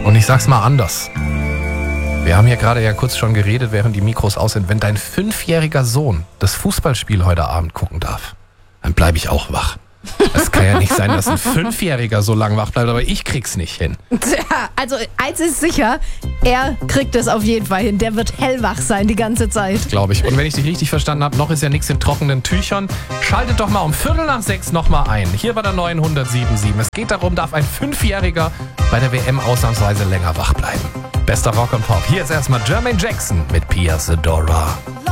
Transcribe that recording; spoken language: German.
Und ich sag's mal anders. Wir haben hier gerade ja kurz schon geredet, während die Mikros aus sind. Wenn dein 5-jähriger Sohn das Fußballspiel heute Abend gucken darf, dann bleibe ich auch wach. Es kann ja nicht sein, dass ein 5-Jähriger so lang wach bleibt, aber ich krieg's nicht hin. Tja, also eins ist sicher, er kriegt es auf jeden Fall hin. Der wird hellwach sein die ganze Zeit. Glaube ich. Und wenn ich dich richtig verstanden habe, noch ist ja nichts in trockenen Tüchern. Schaltet doch mal um 5:45 nochmal ein. Hier bei der neuen 107.7. Es geht darum, darf ein 5-Jähriger bei der WM ausnahmsweise länger wach bleiben. Bester Rock und Pop. Hier ist erstmal Jermaine Jackson mit Pia Sedora.